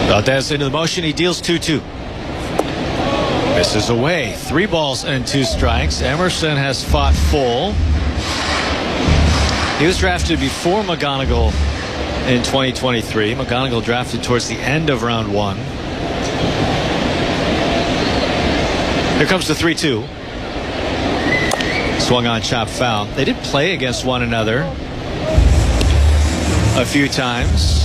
Valdez into the motion. He deals 2-2. Misses away. 3 balls and 2 strikes. Emerson has fought full. He was drafted before McGonigal in 2023. McGonigal drafted towards the end of round 1. Here comes the 3-2. Swung on, chopped foul. They did play against one another a few times.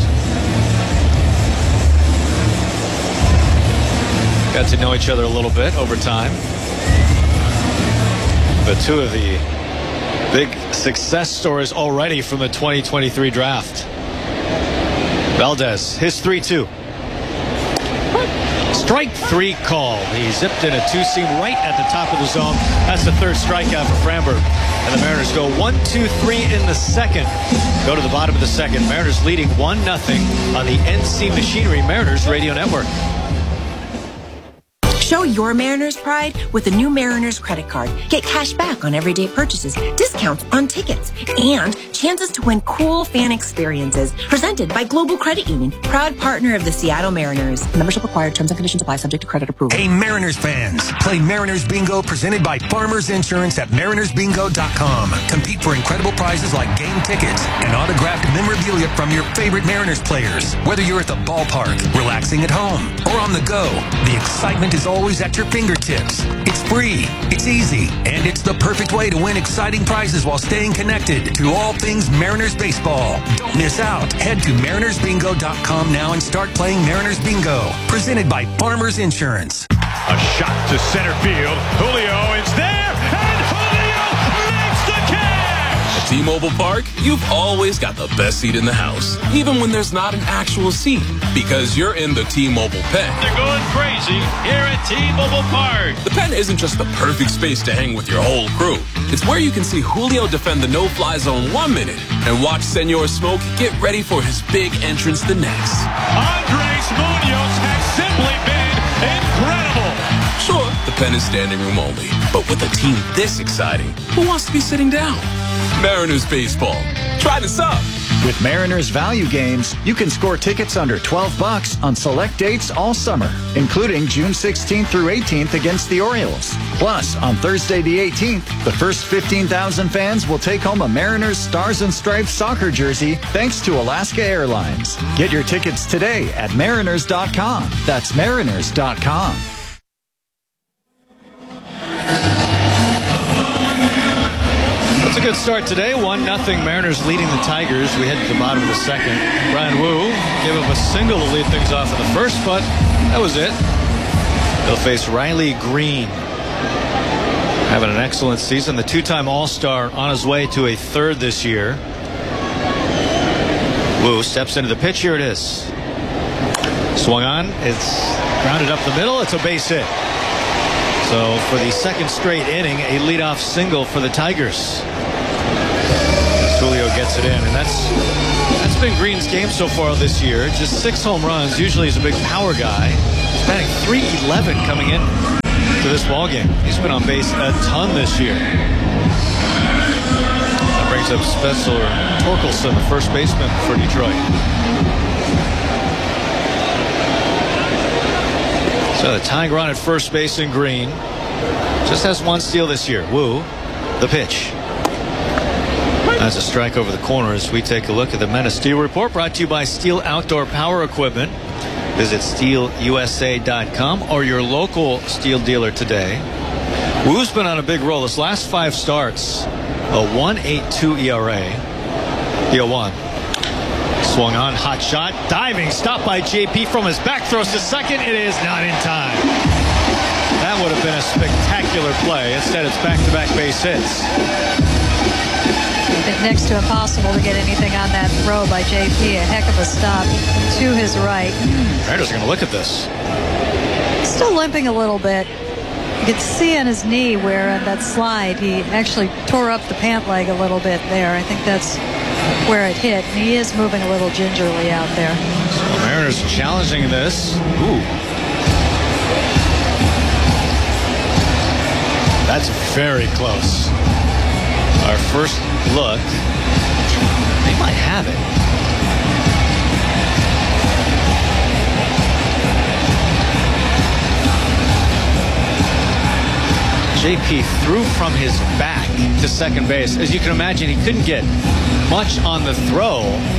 Got to know each other a little bit over time. But 2 of the big success stories already from the 2023 draft. Valdez, his 3-2. Strike 3 call. He zipped in a 2-seam right at the top of the zone. That's the 3rd strikeout for Framberg. And the Mariners go 1-2-3 in the second. Go to the bottom of the second. Mariners leading 1-0 on the NC Machinery Mariners Radio Network. Show your Mariners pride with the new Mariners credit card. Get cash back on everyday purchases, discounts on tickets, and chances to win cool fan experiences. Presented by Global Credit Union, proud partner of the Seattle Mariners. Membership required. Terms and conditions apply. Subject to credit approval. Hey, Mariners fans. Play Mariners Bingo presented by Farmers Insurance at MarinersBingo.com. Compete for incredible prizes like game tickets and autographed memorabilia from your favorite Mariners players. Whether you're at the ballpark, relaxing at home, or on the go, the excitement is always at your fingertips. It's free, it's easy, and it's the perfect way to win exciting prizes while staying connected to all things Mariners baseball. Don't miss out. Head to MarinersBingo.com now and start playing Mariners Bingo. Presented by Farmers Insurance. A shot to center field. Julio is there, and Julio makes the catch! At T-Mobile Park, you've always got the best seat in the house, even when there's not an actual seat, because you're in the T-Mobile pen. They're going crazy here at T-Mobile Park. The pen isn't just the perfect space to hang with your whole crew. It's where you can see Julio defend the no-fly zone 1 minute and watch Senor Smoke get ready for his big entrance the next. Andres Munoz has simply been incredible. Sure, the pen is standing room only, but with a team this exciting, who wants to be sitting down? Mariners baseball. Try this up. With Mariners value games, you can score tickets under $12 on select dates all summer, including June 16th through 18th against the Orioles. Plus, on Thursday the 18th, the first 15,000 fans will take home a Mariners Stars and Stripes soccer jersey thanks to Alaska Airlines. Get your tickets today at Mariners.com. That's Mariners.com. It's a good start today. 1-0 Mariners leading the Tigers. We head to the bottom of the second. Brian Wu gave up a single to lead things off in the first, but that was it. They'll face Riley Green. Having an excellent season. The 2-time All-Star on his way to a 3rd this year. Wu steps into the pitch. Here it is. Swung on. It's grounded up the middle. It's a base hit. So for the 2nd straight inning, a leadoff single for the Tigers. Julio gets it in, and that's been Green's game so far this year. Just 6 home runs. Usually he's a big power guy. He's batting .311 coming in to this ballgame. He's been on base a ton this year. That brings up Spencer Torkelson, the first baseman for Detroit. So the tying run at first base in Green. Just has 1 steal this year. Wu, the pitch. That's a strike over the corner as we take a look at the Men of Steel report, brought to you by Steel Outdoor Power Equipment. Visit SteelUSA.com or your local Steel dealer today. Wu's been on a big roll. His last 5 starts, a 1.82 ERA. The 0-1. Swung on, hot shot, diving, stopped by JP from his back, throws to second. It is not in time. That would have been a spectacular play. Instead, it's back-to-back base hits. Next to impossible to get anything on that throw by JP. A heck of a stop to his right. Mariners are going to look at this. Still limping a little bit. You could see on his knee where on that slide he actually tore up the pant leg a little bit there. I think that's where it hit. And he is moving a little gingerly out there. So the Mariners challenging this. Ooh. That's very close. Our first look. They might have it. JP threw from his back to second base. As you can imagine, he couldn't get much on the throw,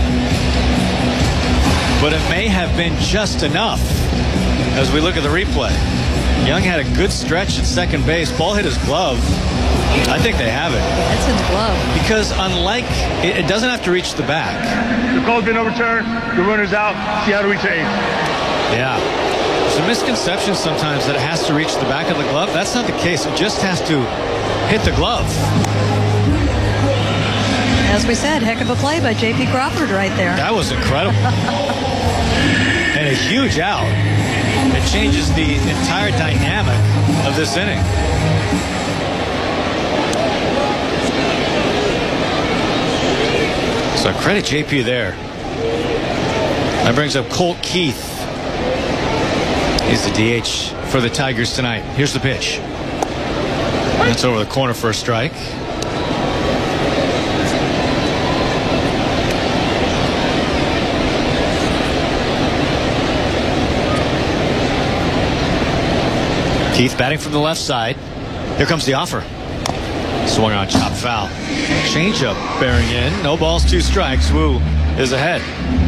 but it may have been just enough as we look at the replay. Young had a good stretch at second base. Ball hit his glove. I think they have it. It's in the glove. Because unlike, it doesn't have to reach the back. The call's been overturned. The runner's out. Seattle retains. Yeah. There's a misconception sometimes that it has to reach the back of the glove. That's not the case. It just has to hit the glove. As we said, heck of a play by J.P. Crawford right there. That was incredible. And a huge out. It changes the entire dynamic of this inning. So credit JP there. That brings up Colt Keith. He's the DH for the Tigers tonight. Here's the pitch. That's over the corner for a strike. Keith batting from the left side. Here comes the offer. Swung on, chop foul. Changeup bearing in. No balls, 2 strikes. Wu is ahead.